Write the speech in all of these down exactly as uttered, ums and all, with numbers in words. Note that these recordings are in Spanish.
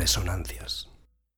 Resonancias.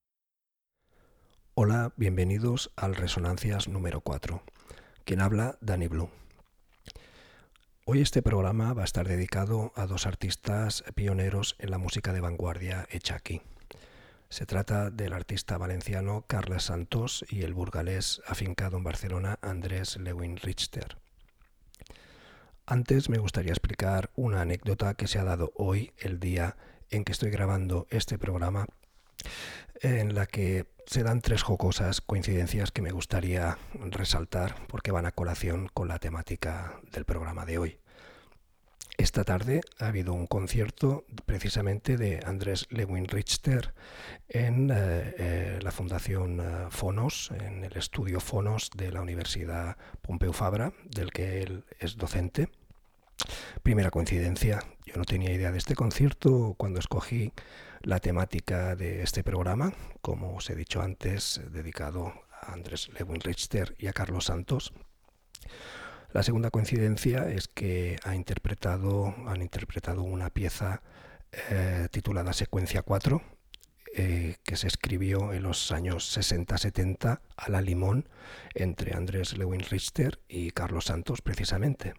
Hola, bienvenidos al Resonancias número cuatro. Quien habla, Dani Blue. Hoy este programa va a estar dedicado a dos artistas pioneros en la música de vanguardia hecha aquí. Se trata del artista valenciano Carles Santos y el burgalés afincado en Barcelona Andrés Lewin Richter. Antes me gustaría explicar una anécdota que se ha dado hoy, el día en que estoy grabando este programa, en la que se dan tres jocosas coincidencias que me gustaría resaltar porque van a colación con la temática del programa de hoy. Esta tarde ha habido un concierto precisamente de Andrés Lewin Richter en eh, eh, la Fundación eh, Fonos, en el estudio Fonos de la Universidad Pompeu Fabra, del que él es docente. Primera coincidencia, yo no tenía idea de este concierto cuando escogí la temática de este programa, como os he dicho antes, dedicado a Andrés Lewin Richter y a Carlos Santos. La segunda coincidencia es que ha interpretado, han interpretado una pieza eh, titulada Secuencia cuatro, eh, que se escribió en los años sesenta setenta a la limón entre Andrés Lewin Richter y Carlos Santos precisamente.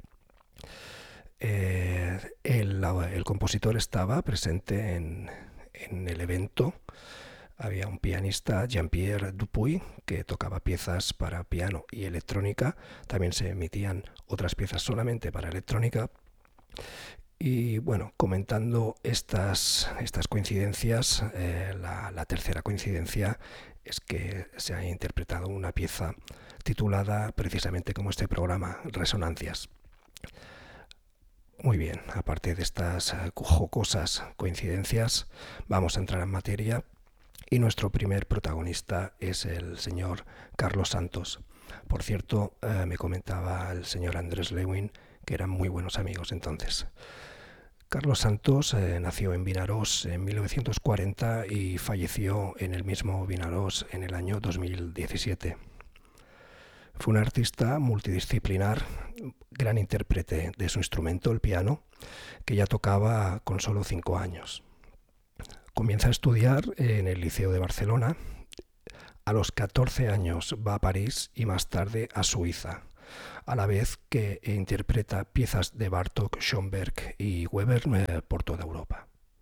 Eh, el, el compositor estaba presente en, en el evento. Había un pianista, Jean-Pierre Dupuy, que tocaba piezas para piano y electrónica. También se emitían otras piezas solamente para electrónica. Y bueno, comentando estas, estas coincidencias, eh, la, la tercera coincidencia es que se ha interpretado una pieza titulada precisamente como este programa, Resonancias. Muy bien, aparte de estas jocosas coincidencias, vamos a entrar en materia y nuestro primer protagonista es el señor Carlos Santos. Por cierto, eh, me comentaba el señor Andrés Lewin que eran muy buenos amigos entonces. Carlos Santos eh, nació en Vinaròs en mil novecientos cuarenta y falleció en el mismo Vinaròs en el año dos mil diecisiete. Fue un artista multidisciplinar, gran intérprete de su instrumento, el piano, que ya tocaba con solo cinco años. Comienza a estudiar en el Liceo de Barcelona. A los catorce años va a París y más tarde a Suiza, a la vez que interpreta piezas de Bartók, Schoenberg y Weber por toda Europa.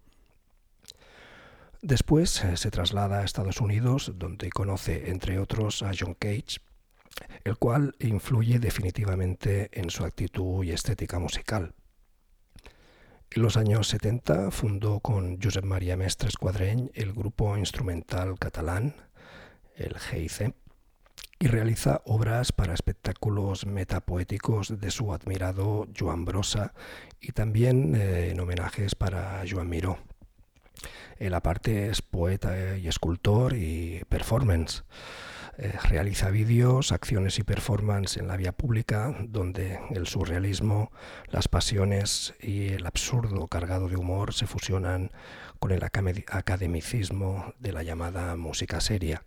Después se traslada a Estados Unidos, donde conoce, entre otros, a John Cage, el cual influye definitivamente en su actitud y estética musical. En los años setenta fundó con Josep Maria Mestres Quadreny el grupo instrumental catalán, el G I C, y realiza obras para espectáculos metapoéticos de su admirado Joan Brossa y también eh, en homenajes para Joan Miró. Él aparte es poeta y escultor y performance. Eh, realiza vídeos, acciones y performance en la vía pública, donde el surrealismo, las pasiones y el absurdo cargado de humor se fusionan con el academicismo de la llamada música seria.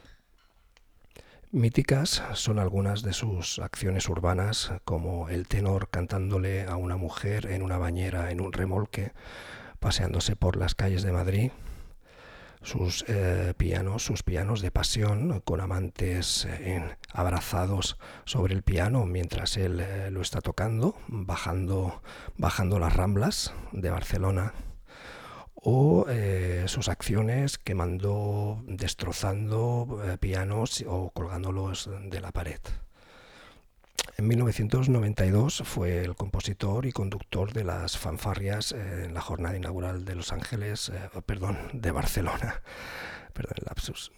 Míticas son algunas de sus acciones urbanas, como el tenor cantándole a una mujer en una bañera en un remolque, paseándose por las calles de Madrid. Sus eh, pianos, sus pianos de pasión con amantes eh, abrazados sobre el piano mientras él eh, lo está tocando, bajando, bajando las Ramblas de Barcelona, o eh, sus acciones quemando, destrozando eh, pianos o colgándolos de la pared. En mil novecientos noventa y dos fue el compositor y conductor de las fanfarrias eh, en la jornada inaugural de Los Ángeles, eh, perdón, de Barcelona. Perdón, lapsus.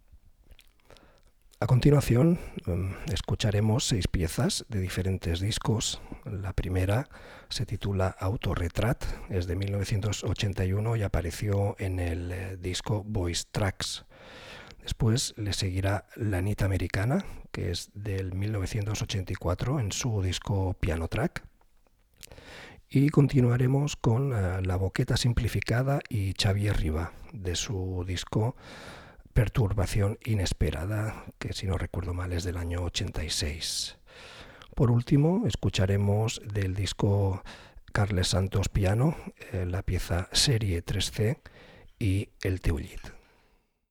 A continuación, um, escucharemos seis piezas de diferentes discos. La primera se titula Autorretrat, es de mil novecientos ochenta y uno y apareció en el eh, disco Voice Tracks. Después le seguirá La Nit Americana, que es del mil novecientos ochenta y cuatro en su disco Piano Track. Y continuaremos con uh, La Boqueta Simplificada y Xavier Riba, de su disco Perturbación Inesperada, que si no recuerdo mal es del año ochenta y seis. Por último, escucharemos del disco Carles Santos Piano, eh, la pieza Serie tres C i el teu llit.